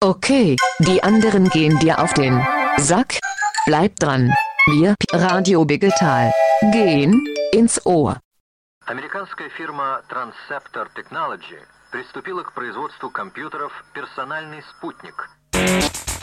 Okay, die anderen gehen dir auf den Sack. Bleib dran. Wir, Radio Bigetal, gehen ins Ohr. Американская фирма Transceptor Technology приступила к производству компьютеров «Персональный спутник».